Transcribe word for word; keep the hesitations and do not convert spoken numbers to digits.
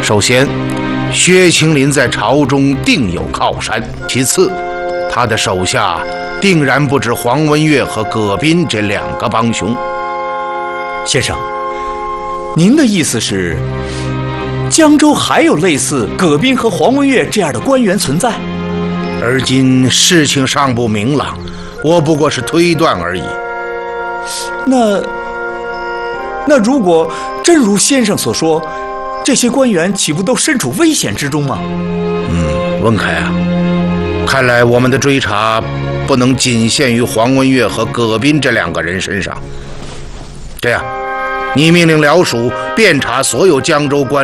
首先，薛青林在朝中定有靠山；其次，他的手下定然不止黄文岳和葛斌这两个帮凶。 先生，您的意思是，江州还有类似葛斌和黄文岳这样的官员存在？ 而今事情尚不明朗，我不过是推断而已。 那那如果真如先生所说，这些官员岂不都身处危险之中吗？ 嗯，文凯啊，看来我们的追查不能仅限于黄文岳和葛斌这两个人身上。这样，你命令辽属遍查所有江州官